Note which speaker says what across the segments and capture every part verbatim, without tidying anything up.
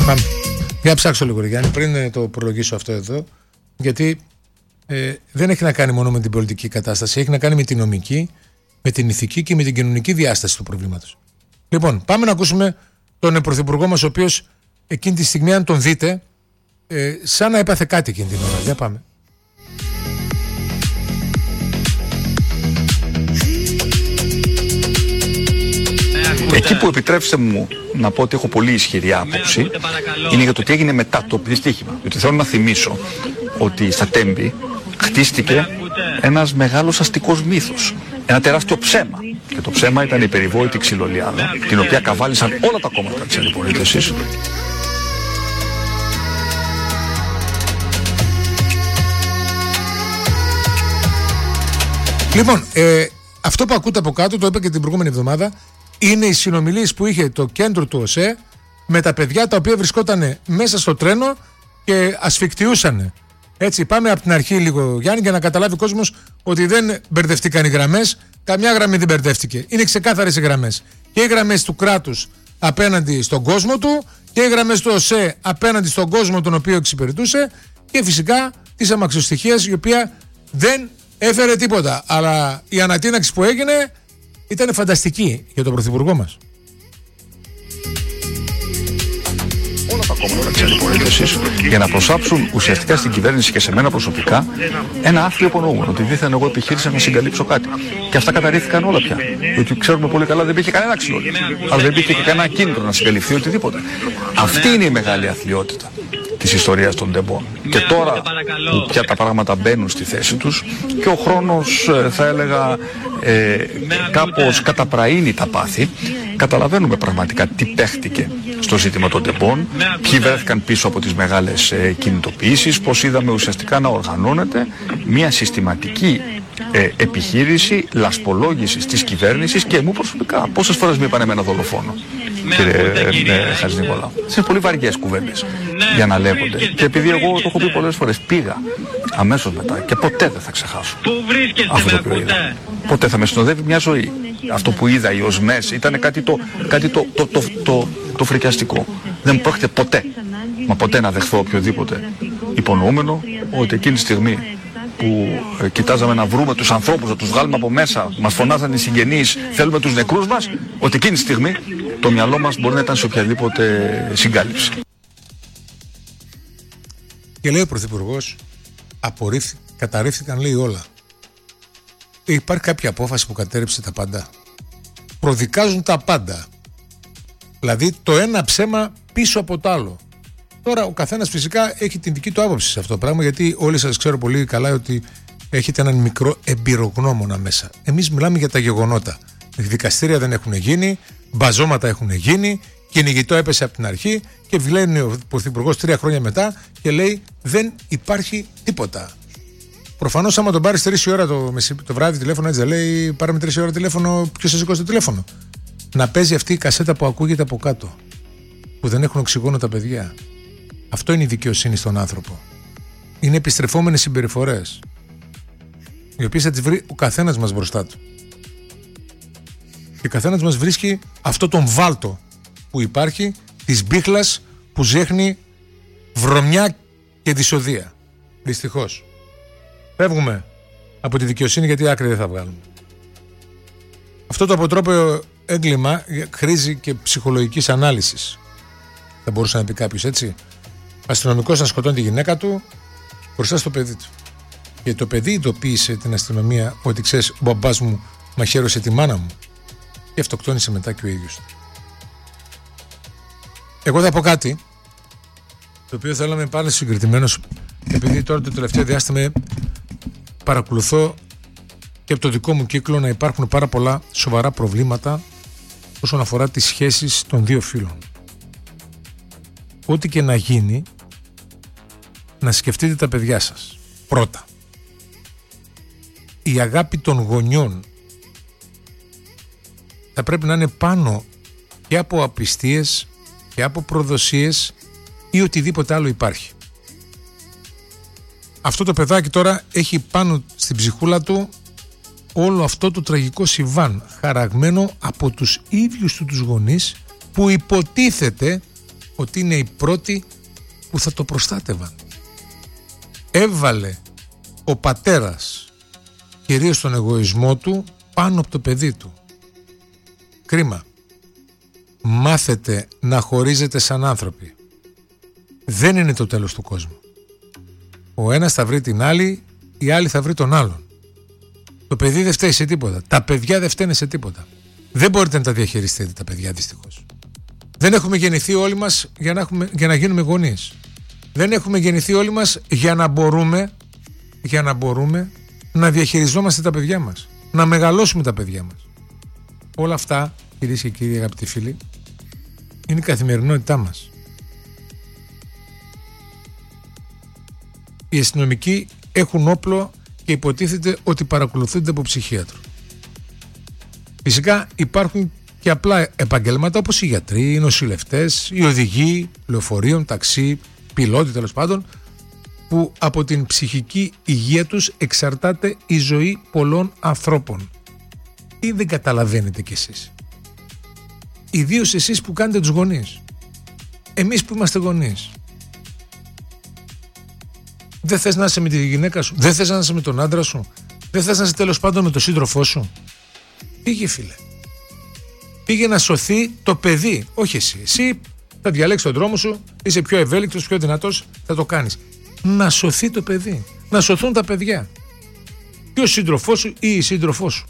Speaker 1: Πάμε. Για ψάξω λίγο, Γιάννη, πριν το προλογίσω αυτό εδώ, γιατί ε, δεν έχει να κάνει μόνο με την πολιτική κατάσταση, έχει να κάνει με την νομική, με την ηθική και με την κοινωνική διάσταση του προβλήματος. Λοιπόν, πάμε να ακούσουμε τον πρωθυπουργό μας, ο οποίος εκείνη τη στιγμή, αν τον δείτε, ε, σαν να έπαθε κάτι εκείνη την ώρα. Για πάμε.
Speaker 2: Εκεί που επιτρέψτε μου να πω ότι έχω πολύ ισχυρή άποψη είναι για το τι έγινε μετά το δυστύχημα. Γιατί θέλω να θυμίσω ότι στα Τέμπη χτίστηκε ένας μεγάλος αστικός μύθος. Ένα τεράστιο ψέμα. Και το ψέμα ήταν η περιβόητη ξυλολιάδα, την οποία καβάλισαν όλα τα κόμματα της αντιπολίτευσης.
Speaker 1: Λοιπόν, ε, αυτό που ακούτε από κάτω, το είπα και την προηγούμενη εβδομάδα, είναι οι συνομιλίες που είχε το κέντρο του ΟΣΕ με τα παιδιά τα οποία βρισκόταν μέσα στο τρένο και ασφικτιούσαν. Έτσι, πάμε από την αρχή λίγο, Γιάννη, για να καταλάβει ο κόσμος ότι δεν μπερδευτήκαν οι γραμμές. Καμιά γραμμή δεν μπερδεύτηκε. Είναι ξεκάθαρες οι γραμμές. Και οι γραμμές του κράτους απέναντι στον κόσμο του και οι γραμμές του ΟΣΕ απέναντι στον κόσμο τον οποίο εξυπηρετούσε και φυσικά της αμαξιοστοιχίας, η οποία δεν έφερε τίποτα. Αλλά η ανατείναξη που έγινε ήταν φανταστική για τον πρωθυπουργό μας.
Speaker 2: Όλα τα κόμματα της αντιπολίτευσης για να προσάψουν ουσιαστικά στην κυβέρνηση και σε μένα προσωπικά ένα άθλιο υπονοούμενο. Ότι δίθεν εγώ επιχείρησα να συγκαλύψω κάτι. Και αυτά καταρρίφθηκαν όλα πια. Διότι ξέρουμε πολύ καλά δεν υπήρχε κανένα ξυλόλιο. Αλλά δεν υπήρχε και κανένα κίνητρο να συγκαλυφθεί οτιδήποτε. Αυτή είναι η μεγάλη αθλιότητα της ιστορίας των Τεμπών. Και τώρα που πια τα πράγματα μπαίνουν στη θέση τους και ο χρόνος, θα έλεγα, ε, κάπως καταπραίνει τα πάθη, καταλαβαίνουμε πραγματικά τι παίχτηκε στο ζήτημα των Τεμπών, ποιοι βρέθηκαν πίσω από τις μεγάλες ε, κινητοποιήσεις, πώς είδαμε ουσιαστικά να οργανώνεται μια συστηματική ε, επιχείρηση λασπολόγησης της κυβέρνησης και μου προσωπικά. Πόσες φορές μου είπαν εμένα δολοφόνο, κύριε ε, Χατζηνικολάου. Σε πολύ βαριές κουβέντες για να λέγονται. Και επειδή εγώ το έχω πει πολλές φορές, πήγα αμέσως μετά και ποτέ δεν θα ξεχάσω αυτό το οποίο είδα. Ποτέ θα με συνοδεύει μια ζωή. Αυτό που είδα, οι οσμές, ήταν κάτι το, κάτι το, το, το, το, το φρικιαστικό. Δεν πρόκειται ποτέ, μα ποτέ να δεχθώ οποιοδήποτε υπονοούμενο ότι εκείνη τη στιγμή που ε, κοιτάζαμε να βρούμε τους ανθρώπους, να τους βγάλουμε από μέσα, μας φωνάζαν οι συγγενείς, θέλουμε τους νεκρούς μας, ότι εκείνη τη στιγμή το μυαλό μας μπορεί να ήταν σε οποιαδήποτε συγκάλυψη.
Speaker 1: Και λέει ο Πρωθυπουργός, καταρρίφθηκαν, λέει, όλα. Υπάρχει κάποια απόφαση που κατέρριψε τα πάντα. Προδικάζουν τα πάντα. Δηλαδή το ένα ψέμα πίσω από το άλλο. Τώρα ο καθένας φυσικά έχει την δική του άποψη σε αυτό το πράγμα, γιατί όλοι σας ξέρω πολύ καλά ότι έχετε έναν μικρό εμπειρογνώμονα μέσα. Εμείς μιλάμε για τα γεγονότα. Δικαστήρια δεν έχουν γίνει, μπαζώματα έχουν γίνει, κυνηγητό έπεσε από την αρχή και βγαίνει ο Πρωθυπουργός τρία χρόνια μετά και λέει δεν υπάρχει τίποτα. Προφανώς, άμα τον πάρει τρεις η ώρα το, μεση, το βράδυ τηλέφωνο, έτσι δεν λέει, πάρε με τρεις η ώρα τηλέφωνο, ποιος θα σηκώσει το τηλέφωνο. Να παίζει αυτή η κασέτα που ακούγεται από κάτω, που δεν έχουν οξυγόνο τα παιδιά. Αυτό είναι η δικαιοσύνη στον άνθρωπο. Είναι επιστρεφόμενες συμπεριφορές, οι οποίες θα τις βρει ο καθένας μας μπροστά του. Και ο καθένας μας βρίσκει αυτό τον βάλτο που υπάρχει, της μπίχλας που ζέχνει βρωμιά και δυσοδεία. Δυστυχώς. Φεύγουμε από τη δικαιοσύνη, γιατί άκρη δεν θα βγάλουμε. Αυτό το αποτρόπαιο έγκλημα χρήζει και ψυχολογικής ανάλυσης. Θα μπορούσε να πει κάποιος, έτσι. Αστυνομικός να σκοτώνει τη γυναίκα του μπροστά στο παιδί του. Και το παιδί ειδοποίησε την αστυνομία ότι ξέρεις, ο μπαμπάς μου μαχαίρωσε τη μάνα μου και αυτοκτόνησε μετά και ο ίδιος του. Εγώ θα πω κάτι το οποίο θέλω να είμαι πάλι συγκριτημένος, επειδή τώρα το τελευταίο διάστημα παρακολουθώ και από το δικό μου κύκλο να υπάρχουν πάρα πολλά σοβαρά προβλήματα όσον αφορά τις σχέσεις των δύο φύλων. Ό,τι και να γίνει, να σκεφτείτε τα παιδιά σας. Πρώτα, η αγάπη των γονιών θα πρέπει να είναι πάνω και από απιστίες και από προδοσίες ή οτιδήποτε άλλο υπάρχει. Αυτό το παιδάκι τώρα έχει πάνω στην ψυχούλα του όλο αυτό το τραγικό συμβάν, χαραγμένο από τους ίδιους του τους γονείς, που υποτίθεται ότι είναι οι πρώτοι που θα το προστάτευαν. Έβαλε ο πατέρας κυρίως τον εγωισμό του πάνω από το παιδί του. Κρίμα. Μάθετε να χωρίζετε σαν άνθρωποι. Δεν είναι το τέλος του κόσμου. Ο ένας θα βρει την άλλη, η άλλη θα βρει τον άλλον. Το παιδί δεν φταίει σε τίποτα. Τα παιδιά δεν φταίνε σε τίποτα. Δεν μπορείτε να τα διαχειριστείτε τα παιδιά, δυστυχώς. Δεν έχουμε γεννηθεί όλοι μας για να, έχουμε, για να γίνουμε γονείς. Δεν έχουμε γεννηθεί όλοι μας για να μπορούμε, για να μπορούμε να διαχειριζόμαστε τα παιδιά μας. Να μεγαλώσουμε τα παιδιά μας. Όλα αυτά, κυρίες και κύριοι αγαπητοί φίλοι, είναι η καθημερινότητά μας. Οι αστυνομικοί έχουν όπλο και υποτίθεται ότι παρακολουθούνται από ψυχίατρο. Φυσικά υπάρχουν και απλά επαγγέλματα όπως οι γιατροί, οι νοσηλευτές, οι οδηγοί λεωφορείων, ταξί, πιλότοι τέλος πάντων, που από την ψυχική υγεία τους εξαρτάται η ζωή πολλών ανθρώπων. Τι δεν καταλαβαίνετε κι εσείς? Ιδίως εσείς που κάνετε τους γονείς. Εμείς που είμαστε γονείς. Δεν θες να είσαι με τη γυναίκα σου, δεν θες να είσαι με τον άντρα σου, δεν θες να είσαι τέλος πάντων με τον σύντροφό σου? Πήγε, φίλε. Πήγε να σωθεί το παιδί, όχι εσύ. Εσύ θα διαλέξεις τον δρόμο σου, είσαι πιο ευέλικτος, πιο δυνατός, θα το κάνεις. Να σωθεί το παιδί, να σωθούν τα παιδιά. Και ο σύντροφός σου ή η σύντροφό σου.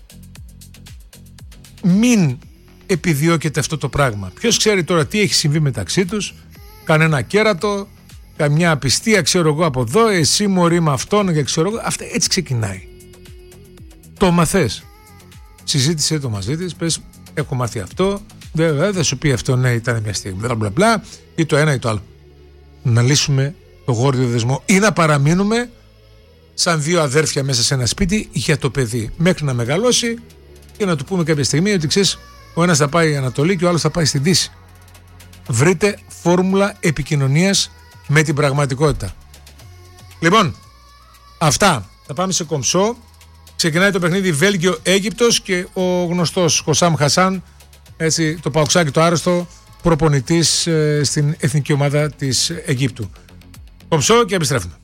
Speaker 1: Μην επιδιώκετε αυτό το πράγμα. Ποιος ξέρει τώρα τι έχει συμβεί μεταξύ τους, κανένα κέρατο, καμιά απιστία, ξέρω εγώ από εδώ, εσύ μωρή με αυτόν και ξέρω εγώ. Αυτά έτσι ξεκινάει. Το μαθες. Συζήτησε το μαζί της, πες, έχω μάθει αυτό, δεν θα σου πει αυτό, ναι, ήταν μια στιγμή, μπλα μπλα μπλα, ή το ένα ή το άλλο. Να λύσουμε το γόρδιο δεσμό ή να παραμείνουμε σαν δύο αδέρφια μέσα σε ένα σπίτι για το παιδί, μέχρι να μεγαλώσει και να του πούμε κάποια στιγμή ότι ξέρεις, ο ένας θα πάει Ανατολή και ο άλλος θα πάει στη Δύση. Βρείτε φόρμουλα επικοινωνίας με την πραγματικότητα. Λοιπόν, αυτά. Θα πάμε σε κομψό. Ξεκινάει το παιχνίδι Βέλγιο-Αίγυπτος και ο γνωστός Χωσάμ Χασάν, έτσι, το παοξάκι το άρρωστο, προπονητής ε, στην εθνική ομάδα της Αιγύπτου. Κομψό και επιστρέφουμε.